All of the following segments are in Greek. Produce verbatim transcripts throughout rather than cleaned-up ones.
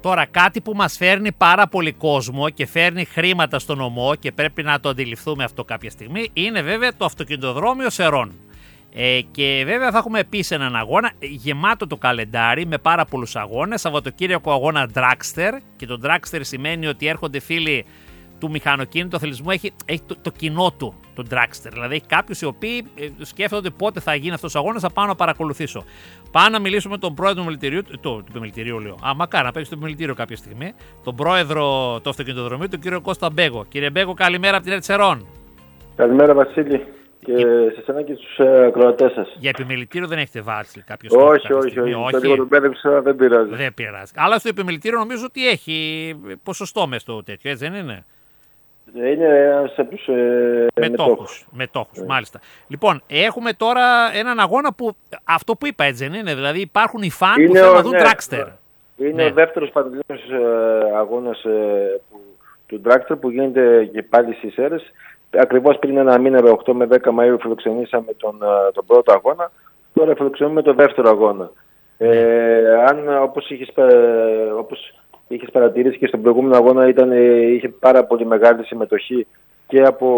Τώρα κάτι που μας φέρνει πάρα πολύ κόσμο και φέρνει χρήματα στον νομό και πρέπει να το αντιληφθούμε αυτό κάποια στιγμή είναι βέβαια το αυτοκινητοδρόμιο Σερών. Ε, και βέβαια θα έχουμε επίσης έναν αγώνα γεμάτο το καλεντάρι με πάρα πολλούς αγώνες. Σαββατοκύριακο αγώνα Dragster και το Dragster σημαίνει ότι έρχονται φίλοι του μηχανοκίνητου αθλητισμού, έχει, έχει το, το κοινό του, το Dragster. Δηλαδή έχει κάποιους οι οποίοι ε, σκέφτονται πότε θα γίνει αυτός ο αγώνας, θα πάω να παρακολουθήσω. Πάω να μιλήσουμε με τον πρόεδρο του επιμελητηρίου, το, του επιμελητηρίου λέω, α, μακάρι να παίξει το επιμελητήριο κάποια στιγμή, τον πρόεδρο του αυτοκινητοδρομίου, τον κύριο Κώστα Μπέγκο. Κύριε Μπέγκο, καλημέρα από την Ερτσερών. Καλημέρα Βασίλη και για... σε εσένα και στους ακροατές σας. Για επιμελητήριο δεν έχετε βάλει κάποιο στόχο? Όχι, όχι, όχι. όχι. Το λίγο τον μπέρδεψα, δεν πειράζει. Δεν πειράζει. Αλλά στο επιμελητήριο νομίζω ότι έχει ποσοστό μες στο τέτοιο, έτσι δεν είναι? Είναι ένας από τους ε, μετόχους. Μετόχους, yeah. Μάλιστα. Λοιπόν, έχουμε τώρα έναν αγώνα που αυτό που είπα έτσι δεν είναι? Δηλαδή υπάρχουν οι φαν που θέλουν να δουν ναι, Dragster. Είναι ναι. ο δεύτερος παγκόσμιος ε, αγώνας ε, που, του Dragster που γίνεται και πάλι στις Σέρρες. Ακριβώς πριν ένα μήνα, οκτώ με δέκα Μαΐου, φιλοξενήσαμε τον, τον πρώτο αγώνα. Τώρα φιλοξενούμε τον δεύτερο αγώνα. Yeah. Ε, αν όπως είχες, όπως είχες παρατηρήσει και στον προηγούμενο αγώνα ήταν, είχε πάρα πολύ μεγάλη συμμετοχή και από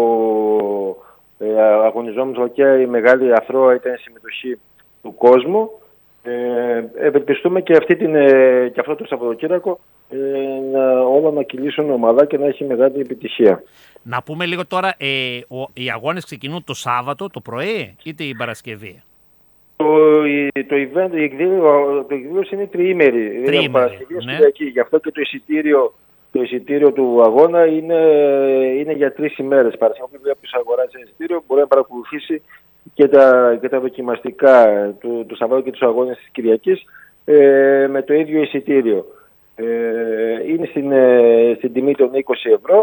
ε, αγωνιζόμενους και η μεγάλη αθρώα ήταν η συμμετοχή του κόσμου. Ε, ευελπιστούμε και, αυτή την, ε, και αυτό το Σαββατοκύριακο ε, να, όλα να κυλήσουν ομαδά και να έχει μεγάλη επιτυχία. Να πούμε λίγο τώρα, ε, ο, οι αγώνες ξεκινούν το Σάββατο το πρωί ή την Παρασκευή? Το, το event, η εκδήλωση είναι τριήμερη, είναι Παρασκευή, ναι. Γι' αυτό και το εισιτήριο, το εισιτήριο του αγώνα είναι, είναι για τρεις ημέρες. Παρασκευή, όποιος αγοράζει ένα εισιτήριο μπορεί να παρακολουθήσει και τα, και τα δοκιμαστικά του, του Σαββάτου και τους αγώνες της Κυριακής ε, με το ίδιο εισιτήριο. Ε, είναι στην, ε, στην τιμή των είκοσι ευρώ.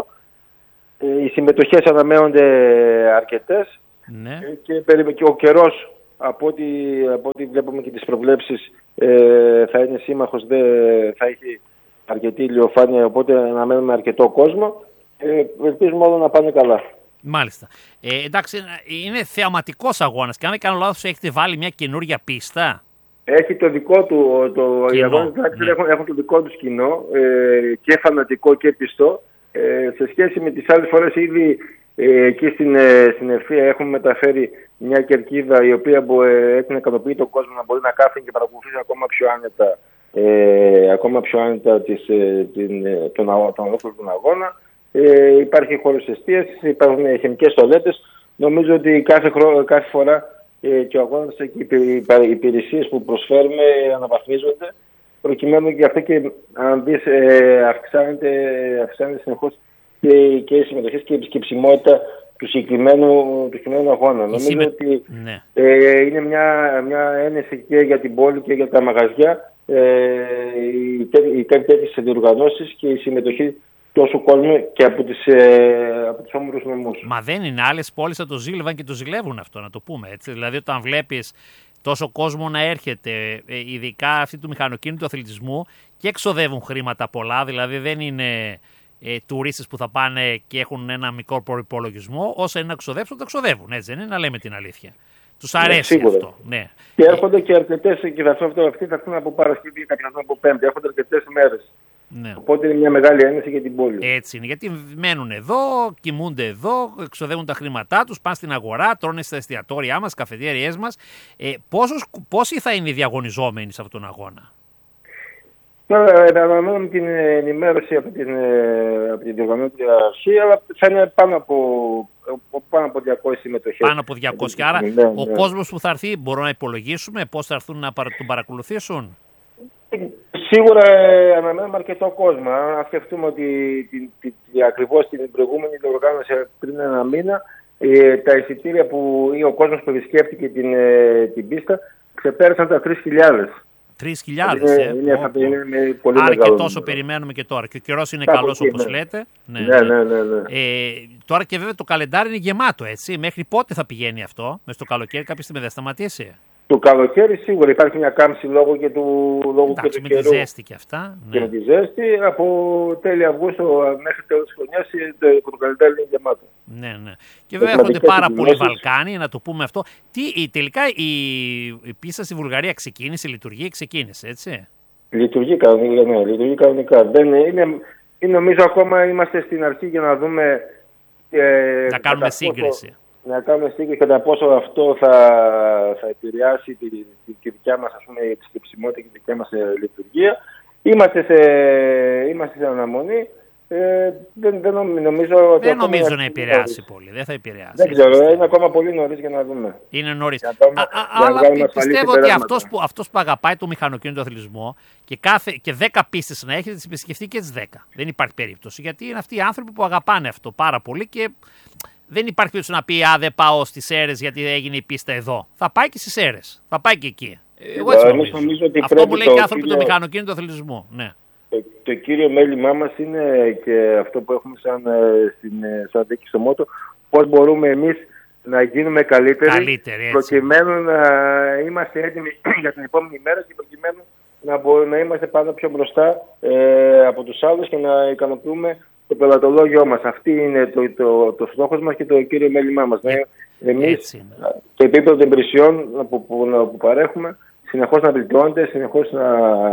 Ε, οι συμμετοχές αναμένονται αρκετές, ναι. και, και ο καιρός από ό,τι, από ό,τι βλέπουμε και τις προβλέψεις ε, θα είναι σύμμαχος, δε, θα έχει αρκετή ηλιοφάνεια, οπότε αναμένουμε αρκετό κόσμο. Ε, ελπίζουμε όλα να πάνε καλά. Μάλιστα. Ε, εντάξει, είναι θεαματικός αγώνας και αν δεν κάνω λάθος έχετε βάλει μια καινούργια πίστα. Έχει το δικό του, το, οι αγώνες ναι. έχουν, έχουν το δικό του κοινό, ε, και φανατικό και πιστό. Ε, σε σχέση με τις άλλες φορές ήδη ε, εκεί στην, ε, στην Ευθεία έχουμε μεταφέρει μια κερκίδα η οποία ε, έχει να ικανοποιεί τον κόσμο να μπορεί να κάθεται και παρακολουθήσει ακόμα πιο άνετα, ε, ακόμα πιο άνετα τις, ε, την, ε, τον, τον ολόκληρο τον αγώνα. Ε, υπάρχει χώρος εστίασης, υπάρχουν χημικές τολέτες. Νομίζω ότι κάθε, χρόνο, κάθε φορά ε, και ο αγώνας και οι υπηρεσίες που προσφέρουμε αναβαθμίζονται, προκειμένου και αυτό και αν δεις ε, αυξάνεται, αυξάνεται συνεχώς και, και οι συμμετοχές και η επισκεψιμότητα του συγκεκριμένου, του συγκεκριμένου αγώνα. Νομίζω Συμμε... ότι ναι. ε, είναι μια, μια ένεση και για την πόλη και για τα μαγαζιά ε, οι τέτοιες διοργανώσεις και η συμμετοχή τόσο κόσμου και από, τις, ε, από τους όμορους νομούς. Μα δεν είναι, άλλες πόλεις θα το ζήλευαν και το ζηλεύουν αυτό, να το πούμε έτσι. Δηλαδή όταν βλέπεις τόσο κόσμο να έρχεται, ειδικά αυτοί του μηχανοκίνητου αθλητισμού, και εξοδεύουν χρήματα πολλά, δηλαδή δεν είναι ε, τουρίστες που θα πάνε και έχουν ένα μικρό προϋπολογισμό, όσα είναι να εξοδεύσουν, το εξοδεύουν, έτσι δεν είναι, να λέμε την αλήθεια. Τους αρέσει ναι, αυτό. Ναι. Και έρχονται και αρκετές, και θα αυτό, αυτοί θα έρθουν από Παρασκευή, κάποιοι από Πέμπτη, έρχονται αρκετές μέρες. Ναι. Οπότε είναι μια μεγάλη ένεση για την πόλη. Έτσι είναι, γιατί μένουν εδώ, κοιμούνται εδώ, εξοδεύουν τα χρήματά τους, πάνε στην αγορά, τρώνε στα εστιατόρια μας, καφετέριές μας. Ε, πόσος, πόσοι θα είναι οι διαγωνιζόμενοι σε αυτόν τον αγώνα? Τώρα αναμένουμε την ενημέρωση από την, από την διοργανώτρια αρχή, αλλά θα είναι πάνω από, πάνω από διακόσιες συμμετοχές. Πάνω από διακόσιες. Άρα ναι, ο ναι. κόσμος που θα έρθει, μπορούμε να υπολογίσουμε πώς θα έρθουν να τον παρακολουθήσουν? Σίγουρα αναμένουμε αρκετό κόσμο. Αν σκεφτούμε ότι την, την, την, ακριβώς την προηγούμενη διοργάνωση πριν ένα μήνα, ε, τα εισιτήρια που ή ο κόσμος που επισκέφτηκε την, ε, την πίστα ξεπέρασαν τα τρεις χιλιάδες. τρεις χιλιάδες, είναι, ε. Είναι, oh, είναι, είναι πολύ άρα μεγάλο. Και τόσο περιμένουμε και τώρα. Και ο καιρός είναι Κάπου καλός, όπως ναι. λέτε. Ναι, ναι, ναι. ναι, ναι. Ε, τώρα και βέβαια το καλεντάρι είναι γεμάτο, έτσι. Μέχρι πότε θα πηγαίνει αυτό? Μες στο καλοκαίρι κάποια στιγμή δεν σταματήσει? Το καλοκαίρι σίγουρα υπάρχει μια κάμψη λόγω και του, λόγω Εντάξει, και του με καιρού. τη ζέστη και αυτά. Και ναι. με τη ζέστη. Από τέλη Αυγούστου μέχρι τέλος της χρονιάς το, το καλεντάρι είναι γεμάτο. Ναι, ναι. Και βέβαια έρχονται πάρα πολλοί Βαλκάνοι, να το πούμε αυτό. Τι, τελικά η, η πίστα στη Βουλγαρία ξεκίνησε, η λειτουργία ξεκίνησε, έτσι? Λειτουργεί κανονικά, ναι, λειτουργεί κανονικά. Δεν είναι, είναι, νομίζω ακόμα είμαστε στην αρχή για να δούμε... Ε, να κάνουμε σύγκριση. Πόσο, να κάνουμε σύγκριση κατά πόσο αυτό θα, θα επηρεάσει τη, τη, τη δικιά μας, ας πούμε, επισκεψιμότητα και τη δικιά μας ε, λειτουργία. Είμαστε σε, είμαστε σε αναμονή. Ε, δεν, δεν νομίζω, ότι δεν νομίζω να επηρεάσει πολύ. Δεν θα επηρεάσει. Δεν ξέρω, είναι ακόμα πολύ νωρίς για να δούμε. Είναι νωρίς. Να αλλά πιστεύω ότι αυτός που, αυτός που αγαπάει το μηχανοκίνητο αθλητισμό και, κάθε, και δέκα πίστες να έχει, τις επισκεφτεί και τις δέκα. Δεν υπάρχει περίπτωση. Γιατί είναι αυτοί οι άνθρωποι που αγαπάνε αυτό πάρα πολύ και δεν υπάρχει περίπτωση να πει «Α, δεν πάω στις Σέρρες γιατί έγινε η πίστα εδώ». Θα πάει και στις Σέρρες. Θα πάει και εκεί. Εγώ έτσι νομίζω. νομίζω ότι αυτό μου λέει και άνθρωποι κύριο... του μηχανοκίνητου αθλητισμού. Ναι. Το, το κύριο μέλημά μας είναι και αυτό που έχουμε σαν, στην, σαν δίκη στο μότο, πώς μπορούμε εμείς να γίνουμε καλύτεροι, Καλύτερη, προκειμένου να είμαστε έτοιμοι για την επόμενη μέρα και προκειμένου να, μπορούμε, να είμαστε πάντα πιο μπροστά ε, από τους άλλους και να ικανοποιούμε το πελατολόγιο μας. Αυτή είναι το, το, το στόχος μας και το κύριο μέλημά μας. Ναι, εμείς το επίπεδο των υπηρεσιών που, που, που παρέχουμε συνεχώς να βελτιώνεται, συνεχώς να...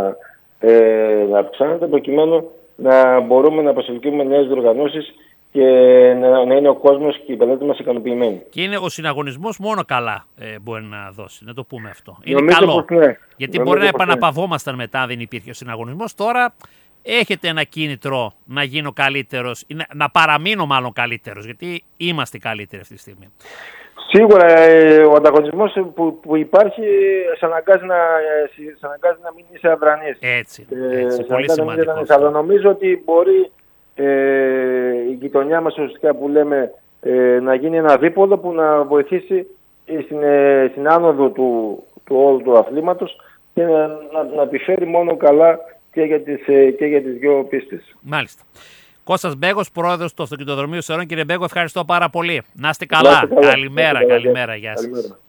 Ε, να αυξάνεται προκειμένου να μπορούμε να προσελκύουμε νέες διοργανώσεις και να, να είναι ο κόσμος και οι πελάτες μας ικανοποιημένοι. Και είναι ο συναγωνισμός μόνο καλά ε, μπορεί να δώσει, να το πούμε αυτό. Είναι Νομίζω καλό. Πως, ναι. Γιατί Νομίζω μπορεί να πως, επαναπαυόμασταν ναι. μετά, δεν υπήρχε ο συναγωνισμός. Τώρα έχετε ένα κίνητρο να γίνω καλύτερος, να, να παραμείνω μάλλον καλύτερος, γιατί είμαστε καλύτεροι αυτή τη στιγμή. Σίγουρα ο ανταγωνισμός που, που υπάρχει σε αναγκάζει να, σε αναγκάζει να μην είσαι αδρανής. Έτσι, έτσι ε, πολύ σημαντικό. Αλλά νομίζω ότι μπορεί ε, η γειτονιά μας ουσιαστικά που λέμε ε, να γίνει ένα δίποδο που να βοηθήσει στην, ε, στην άνοδο του, του όλου του αθλήματος και να, να, να επιφέρει μόνο καλά και για τις, και για τις δύο πίστες. Μάλιστα. Κώστας Μπέγκος, πρόεδρος του Αυτοκινητοδρομίου Σερών. Κύριε Μπέγκο, ευχαριστώ πάρα πολύ. Να είστε καλά. Να είστε καλά. Καλημέρα, Να είστε καλά. καλημέρα. Γεια σας. Καλημέρα.